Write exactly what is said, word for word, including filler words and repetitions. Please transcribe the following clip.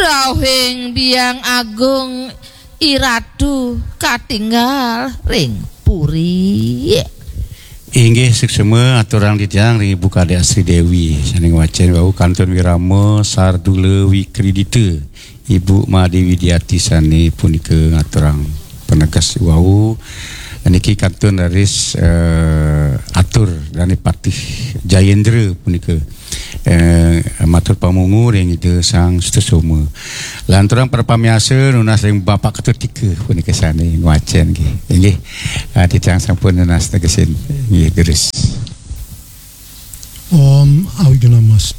rawing biang agung iratu katinggal ring puri. Inggih seksema aturan ditjang ring Ibu Kadek Sri Dewi saning wacen wau Kantun Wirama Sardula Wikridita Ibu Made Widiati sani punika ngaturang penegas wau niki kantun daris uh, atur dari Patih Jayendra punika uh, matur pamungu ring itu sang Sutosoma lan turang perpamiasa nunas ring Bapak Ketua punika sani ngwacen nggih nggih uh, ditjang sampun nunas tegesin nggih deres Om Awigana Mas